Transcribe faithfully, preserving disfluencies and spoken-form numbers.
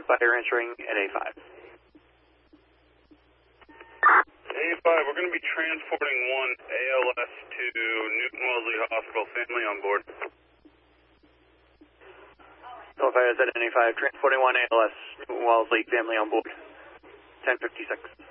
fire answering at A five. A five, we're going to be transporting one A L S to Newton Wellesley Hospital, family on board. Delta Fire, Z N A five, transporting one A L S, Newton Wellesley, family on board. ten fifty-six.